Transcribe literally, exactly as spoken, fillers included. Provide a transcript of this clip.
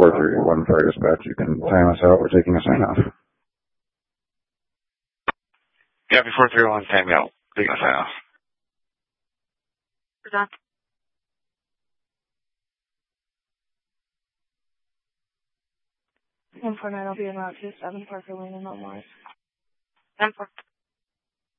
four three one Fire Dispatch, you can time us out. We're taking a sign off. Yeah, before three one, time out. Taking a sign off. Done. one four nine will be about two seven Parker Lane in Illinois. ten four.